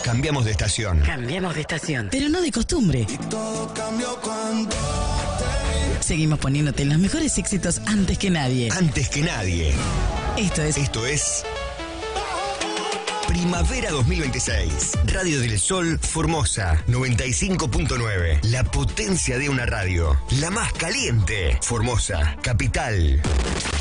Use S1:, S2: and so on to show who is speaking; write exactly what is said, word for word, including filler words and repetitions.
S1: Cambiamos de estación.
S2: Cambiamos de estación.
S3: Pero no de costumbre.
S4: Y todo cambió cuando
S3: Seguimos poniéndote los mejores éxitos antes que nadie.
S1: Antes que nadie.
S3: Esto es...
S1: Esto es... Primavera dos mil veintiséis. Radio del Sol Formosa noventa y cinco punto nueve. La potencia de una radio. La más caliente. Formosa, capital.